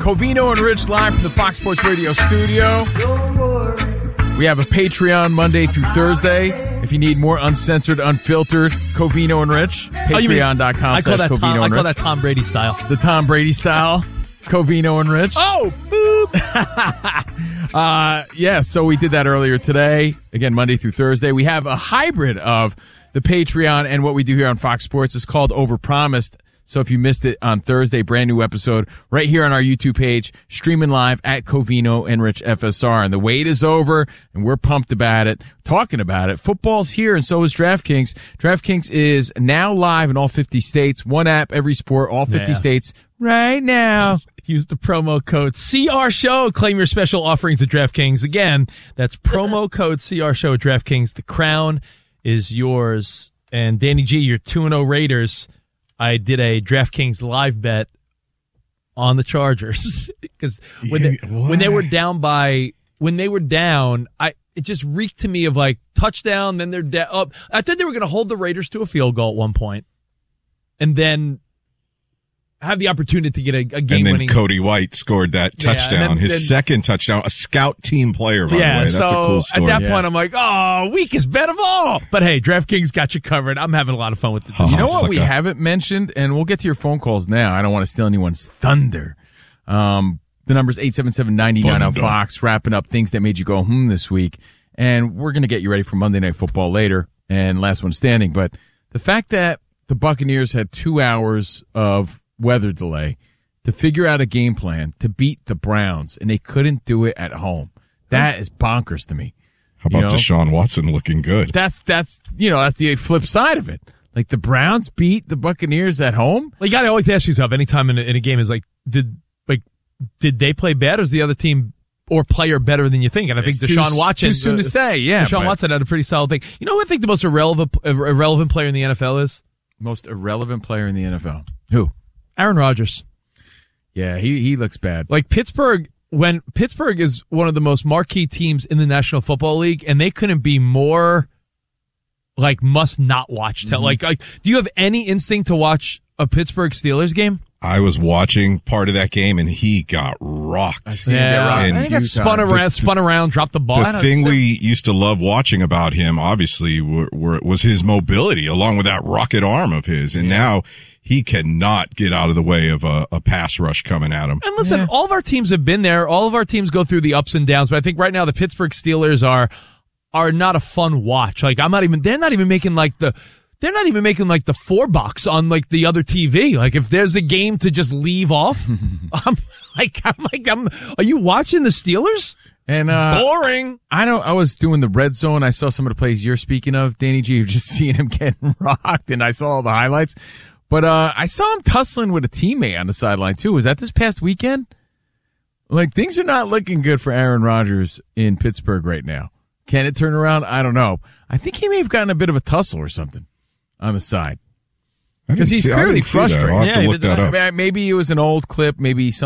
Covino and Rich live from the Fox Sports Radio studio. We have a Patreon Monday through Thursday. If you need more uncensored, unfiltered Covino and Rich, patreon.com/Covino and Rich. I call that Tom Brady style. The Tom Brady style, Covino and Rich. Oh, boop. So we did that earlier today. Again, Monday through Thursday. We have a hybrid of the Patreon and what we do here on Fox Sports. It's called Overpromised. So if you missed it on Thursday, brand new episode right here on our YouTube page, streaming live at Covino and Rich FSR. And the wait is over, and we're pumped about it, talking about it. Football's here, and so is DraftKings. DraftKings is now live in all 50 states. One app, every sport, all 50 states right now. Use the promo code CRSHOW. Claim your special offerings at DraftKings. Again, that's promo code CRSHOW at DraftKings. The crown is yours. And Danny G, your 2-0 Raiders. I did a DraftKings live bet on the Chargers because when they were down, it just reeked to me of like touchdown. Then they're down. I thought they were going to hold the Raiders to a field goal at one point, and then have the opportunity to get a game winning. And then Cody White scored that touchdown, his second touchdown, a scout team player, by the way. That's a cool story. At that point, I'm like, weakest bet of all. But hey, DraftKings got you covered. I'm having a lot of fun with it. You know what we haven't mentioned, and we'll get to your phone calls now. I don't want to steal anyone's thunder. The number's 877-99 on Fox, wrapping up things that made you go, this week. And we're going to get you ready for Monday Night Football later, and last one standing. But the fact that the Buccaneers had 2 hours of weather delay to figure out a game plan to beat the Browns, and they couldn't do it at home. That is bonkers to me. How about Deshaun Watson looking good? That's the flip side of it. Like, the Browns beat the Buccaneers at home. Like, you got to always ask yourself anytime in a game is like, did they play bad, or is the other team or player better than you think? And I think Deshaun Watson. Too soon to say. Yeah, Deshaun Watson had a pretty solid thing. You know what I think the most irrelevant player in the NFL is? Most irrelevant player in the NFL. Who? Aaron Rodgers. Yeah, he looks bad. Like Pittsburgh is one of the most marquee teams in the National Football League, and they couldn't be more like must not watch. Mm-hmm. Like, do you have any instinct to watch a Pittsburgh Steelers game? I was watching part of that game, and he got rocked. I see him get rocked. I think he got spun around, dropped the ball. The thing we used to love watching about him, obviously, was his mobility, along with that rocket arm of his. And now he cannot get out of the way of a pass rush coming at him. And listen, all of our teams have been there. All of our teams go through the ups and downs. But I think right now the Pittsburgh Steelers are not a fun watch. Like, they're not even making like the 4-box on like the other TV. Like, if there's a game to just leave off, I'm like, are you watching the Steelers? And boring. I was doing the red zone. I saw some of the plays you're speaking of, Danny G. You've just seen him getting rocked, and I saw all the highlights. But I saw him tussling with a teammate on the sideline too. Was that this past weekend? Like, things are not looking good for Aaron Rodgers in Pittsburgh right now. Can it turn around? I don't know. I think he may have gotten a bit of a tussle or something on the side, because he's clearly frustrated. I'll have to look that up. Maybe it was an old clip. Maybe